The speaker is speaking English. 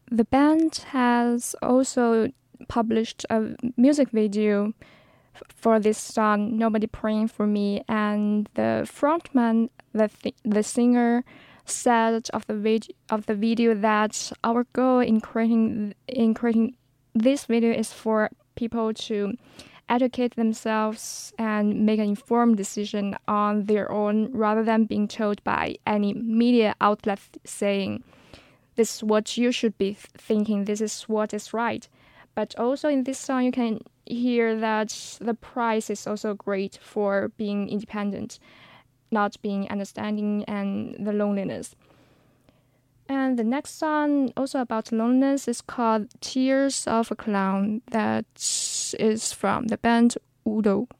The band has also published a music video for this song, Nobody Praying for Me, and the frontman, the singer, said of the video that our goal in creating this video is for people to educate themselves and make an informed decision on their own rather than being told by any media outlet saying, this is what you should be thinking, this is what is right. But also in this song, you can hear that the price is also great for being independent, not being understanding, and the loneliness. And the next song, also about loneliness, is called Tears of a Clown. That is from the band Udo.